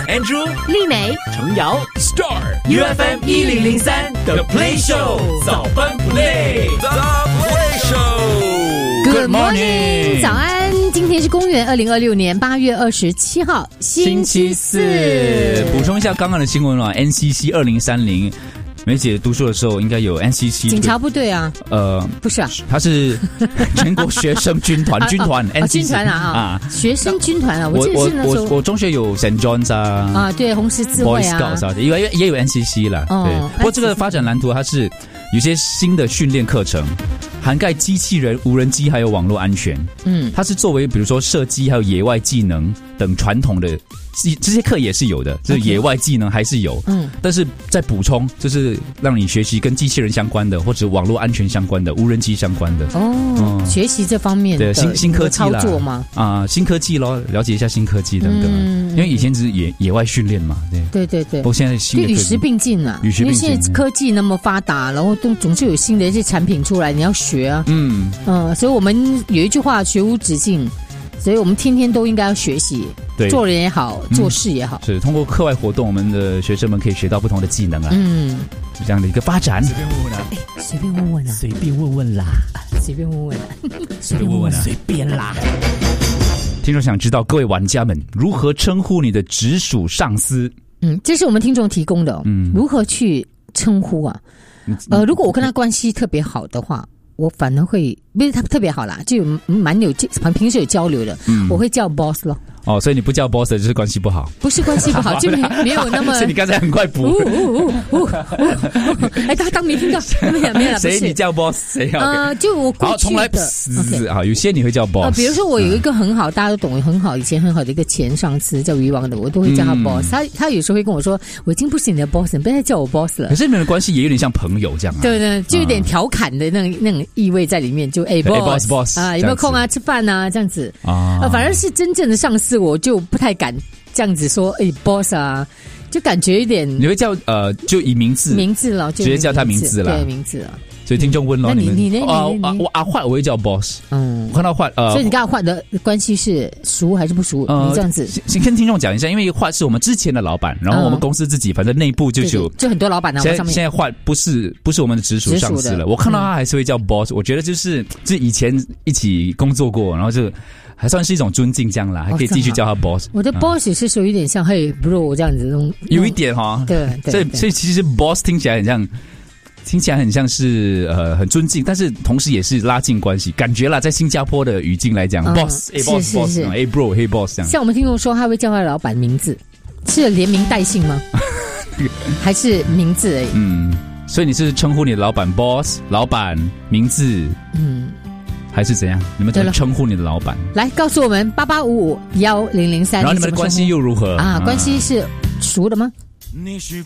Andrew、 丽美、 程瑶、Star UFM 1003 The Play Show 早班 Play The Play Show。Good morning， 早安！今天是公元2026年8月27号，星期四。 补充一下刚刚的新闻了 ，NCC 2030。梅姐读书的时候应该有 NCC 警察部队啊？不是啊， 它是全国学生军团NCC 军团啊，学生军团啊。我记得是那时候我中学有 St. John's 啊， 对，红十字会啊 ，Boy Scouts 啊，也有 NCC 啦。对，不过这个发展蓝图它是有些新的训练课程，涵盖机器人、无人机还有网络安全。它是作为比如说射击还有野外技能等传统的。这些课也是有的，就是野外技能还是有，但是在补充，就是让你学习跟机器人相关的，或者网络安全相关的、无人机相关的。 学习这方面的新科技啦， 操作吗？ 新科技咯，了解一下新科技等等。因为以前只是野外训练嘛， 对。 不过现在新的与时并进啊，因为现在科技那么发达，然后总是有新的一些产品出来，你要学啊。所以我们有一句话，学无止境。所以我们天天都应该要学习，做人也好，做事也好。 是通过课外活动，我们的学生们可以学到不同的技能啊。这样的一个发展。 随便问问啊， 随便问问啊， 随便问问啦， 随便问问啊， 随便问问啊，随便啦。 听众想知道各位玩家们如何称呼你的直属上司？ 这是我们听众提供的。如何去称呼啊？如果我跟他关系特别好的话。我反而会，不是他特别好啦，就蛮有平时有交流的，我会叫 boss 咯。 所以你不叫 boss 就是关系不好？ 不是关系不好，就没有那么。 所以你刚才很快补。 他刚没听到，没有了。 谁你叫 boss？ 谁要？ 就我过去的。 从来好，有些你会叫 boss。 比如说我有一个很好，大家都懂很好，以前很好的一个前上司叫渔王的，我都会叫他 boss。他有时候会跟我说，我已经不是你的 boss， 你不要再叫我 boss 了。 可是你们的关系也有点像朋友这样啊？ 对，就有点调侃的那种意味在里面，就boss 啊，有没有空啊？吃饭啊，这样子啊。反而是真正的上司，我就不太敢这样子说boss 啊，就感觉有点。你会叫就以名字了，直接叫他名字了， 对，名字了。 所以听众问咯， 你呢？ 我阿焕我会叫 boss。我看到焕所以你跟阿焕的关系是熟还是不熟？你这样子先跟听众讲一下，因为焕是我们之前的老板，然后我们公司自己反正内部就很多老板啊。 现在焕不是我们的直属上司了。我看到他还是会叫 boss，我觉得就是以前一起工作过，然后就还算是一种尊敬这样啦，还可以继续叫他 boss。 我的 boss 是属于有点像嘿 bro 这样子有一点哈。 对， 所以其实 boss 听起来很像是很尊敬，但是同时也是拉近关系，感觉啦，在新加坡的语境来讲 ，boss， boss， bro， hey boss 这样。 像我们听众说，他会叫他老板名字，是连名带姓吗？还是名字而已？ 所以你是称呼你的老板 boss， 老板名字，还是怎样？你们怎么称呼你的老板？ 来告诉我们88551003。 然后你们的关系又如何啊？关系是熟的吗？ 你是